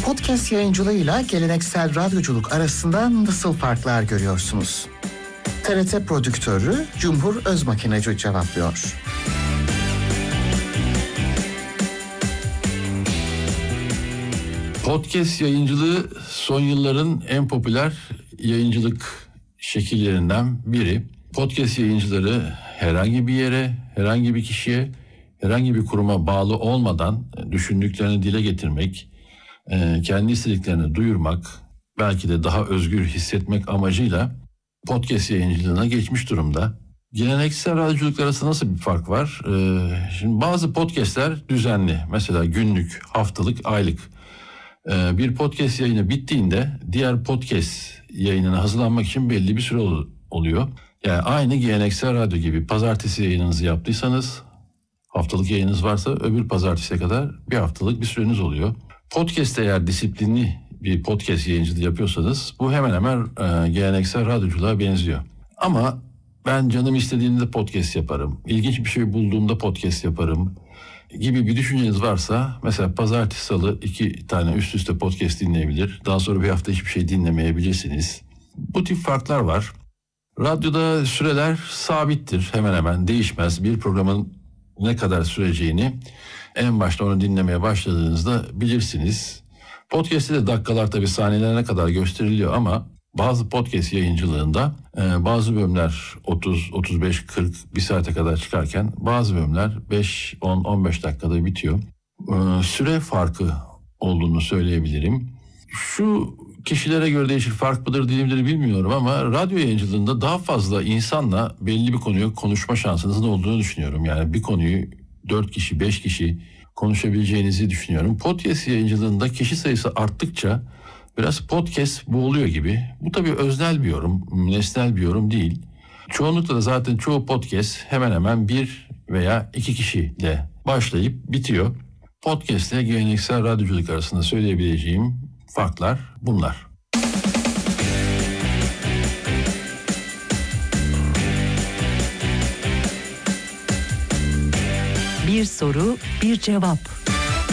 Podcast yayıncılığıyla geleneksel radyoculuk arasında nasıl farklar görüyorsunuz? TRT Prodüktörü Cumhur Özmakinacı cevaplıyor. Podcast yayıncılığı son yılların en popüler yayıncılık şekillerinden biri. Podcast yayıncıları herhangi bir yere, herhangi bir kişiye, herhangi bir kuruma bağlı olmadan düşündüklerini dile getirmek, kendi istediklerini duyurmak, belki de daha özgür hissetmek amacıyla podcast yayıncılığına geçmiş durumda. Geleneksel radyoculuk arasında nasıl bir fark var? Şimdi bazı podcastler düzenli, mesela günlük, haftalık, aylık. Bir podcast yayını bittiğinde diğer podcast yayınına hazırlanmak için belli bir süre oluyor. Yani aynı geleneksel radyo gibi pazartesi yayınınızı yaptıysanız, haftalık yayınınız varsa öbür pazartesiye kadar bir haftalık bir süreniz oluyor. Podcast eğer disiplinli bir podcast yayıncılığı yapıyorsanız bu hemen hemen geleneksel radyoculuğa benziyor. Ama ben canım istediğinde podcast yaparım, ilginç bir şey bulduğumda podcast yaparım gibi bir düşünceniz varsa mesela pazartesi, salı 2 tane üst üste podcast dinleyebilir. Daha sonra bir hafta hiçbir şey dinlemeyebilirsiniz. Bu tip farklar var. Radyoda süreler sabittir, hemen hemen değişmez. Bir programın ne kadar süreceğini en başta onu dinlemeye başladığınızda bilirsiniz. Podcast'te de dakikalar tabii saniyelerine kadar gösteriliyor ama bazı podcast yayıncılığında bazı bölümler 30, 35, 40, bir saate kadar çıkarken bazı bölümler 5, 10, 15 dakikada bitiyor. Süre farkı olduğunu söyleyebilirim. Şu kişilere göre değişir, fark mıdır değil midir bilmiyorum ama radyo yayıncılığında daha fazla insanla belli bir konuyu konuşma şansınızın olduğunu düşünüyorum. Yani bir konuyu 4 kişi, 5 kişi konuşabileceğinizi düşünüyorum. Podcast yayıncılığında kişi sayısı arttıkça biraz podcast boğuluyor gibi. Bu tabii öznel bir yorum, nesnel bir yorum değil. Çoğunlukla da zaten çoğu podcast hemen hemen 1 veya 2 kişiyle başlayıp bitiyor. Podcast ile geleneksel radyoculuk arasında söyleyebileceğim farklar bunlar. Bir soru, bir cevap.